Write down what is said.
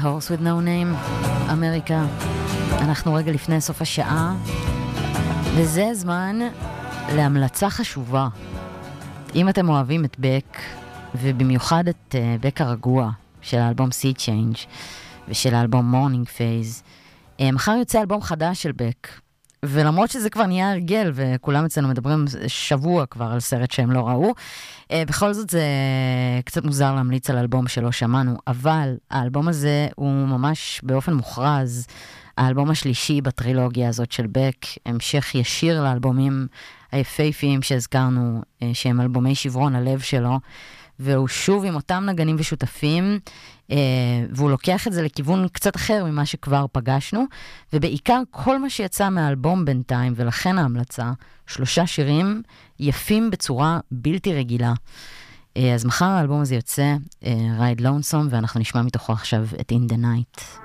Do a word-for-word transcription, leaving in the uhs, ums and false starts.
Horse with No Name, אמריקה. אנחנו רגע לפני סוף השעה, וזה זמן להמלצה חשובה. אם אתם אוהבים את בק, ובמיוחד את uh, בק הרגוע של האלבום Sea Change, ושל האלבום Morning Phase, uh, מחר יוצא אלבום חדש של בק, ולמרות שזה כבר נהיה הרגל, וכולם אצלנו מדברים שבוע כבר על סרט שהם לא ראו, בכל זאת זה קצת מוזר להמליץ על אלבום שלא שמענו, אבל האלבום הזה הוא ממש באופן מוכרז, האלבום השלישי בטרילוגיה הזאת של בק, המשך ישיר לאלבומים היפהפיים שהזכרנו, שהם אלבומי שברון הלב שלו, והוא שוב עם אותם נגנים ושותפים, והוא לוקח את זה לכיוון קצת אחר ממה שכבר פגשנו, ובעיקר כל מה שיצא מהאלבום בינתיים, ולכן ההמלצה, שלושה שירים יפים בצורה בלתי רגילה. אז מחר האלבום הזה יוצא, Ride Lonesome, ואנחנו נשמע מתוכו עכשיו את In the Night.